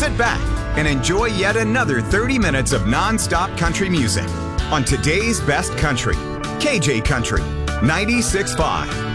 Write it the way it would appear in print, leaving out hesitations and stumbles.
sit back and enjoy yet another 30 minutes of non-stop country music on today's best country, KJ Country 96.5.